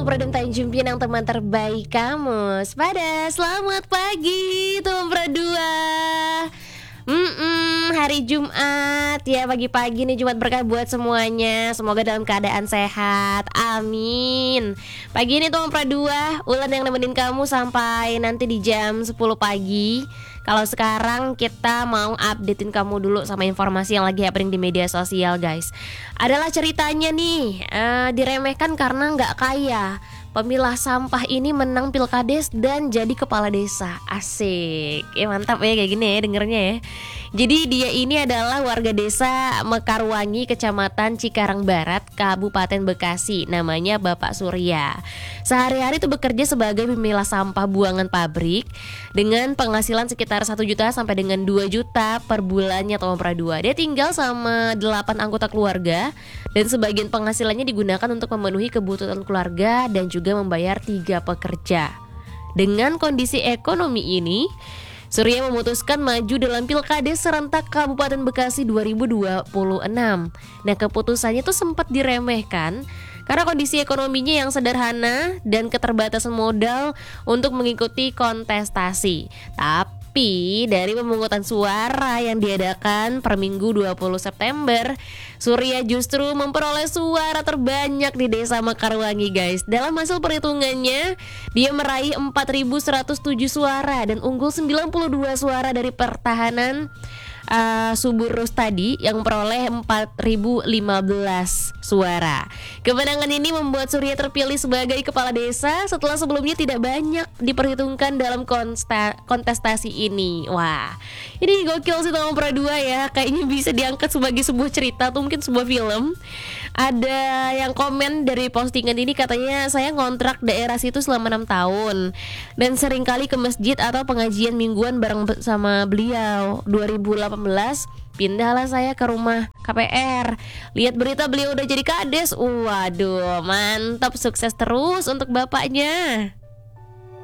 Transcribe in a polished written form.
Pradum Tanjung Pinang, teman terbaik kamu. Pada selamat pagi Tuan Pradua. Hari Jumat ya, pagi-pagi nih, Jumat berkah buat semuanya. Semoga dalam keadaan sehat, amin. Pagi ini Tuan Pradua, Ulan yang nemenin kamu sampai nanti di jam 10 pagi. Kalau sekarang kita mau updatein kamu dulu sama informasi yang lagi happening di media sosial, guys. Adalah ceritanya nih, diremehkan karena nggak kaya. Pemilah sampah ini menang pilkades dan jadi kepala desa. Asik, mantap ya kayak gini ya dengernya ya. Jadi dia ini adalah warga desa Mekarwangi, Kecamatan Cikarang Barat, Kabupaten Bekasi. Namanya Bapak Surya. Sehari-hari tuh bekerja sebagai pemilah sampah buangan pabrik dengan penghasilan sekitar 1 juta sampai dengan 2 juta per bulannya, Tom Pradua. Dia tinggal sama 8 anggota keluarga dan sebagian penghasilannya digunakan untuk memenuhi kebutuhan keluarga dan juga membayar 3 pekerja. Dengan kondisi ekonomi ini, Surya memutuskan maju dalam Pilkades serentak Kabupaten Bekasi 2026. Nah, keputusannya tuh sempat diremehkan karena kondisi ekonominya yang sederhana dan keterbatasan modal untuk mengikuti kontestasi. Tapi dari pemungutan suara yang diadakan per Minggu 20 September, Surya justru memperoleh suara terbanyak di Desa Mekarwangi, guys. Dalam hasil perhitungannya, dia meraih 4.107 suara dan unggul 92 suara dari pertahanan Subur Rustadi yang memperoleh 4.015 suara. Kemenangan ini membuat Surya terpilih sebagai kepala desa setelah sebelumnya tidak banyak diperhitungkan dalam kontestasi ini. Wah, ini gokil sih Tom Pradua ya. Kayaknya bisa diangkat sebagai sebuah cerita atau mungkin sebuah film. Ada yang komen dari postingan ini, katanya saya ngontrak daerah situ selama 6 tahun dan sering kali ke masjid atau pengajian mingguan bareng sama beliau. 2018 pindahlah saya ke rumah KPR. Lihat berita beliau udah jadi kades. Waduh, mantap, sukses terus untuk bapaknya.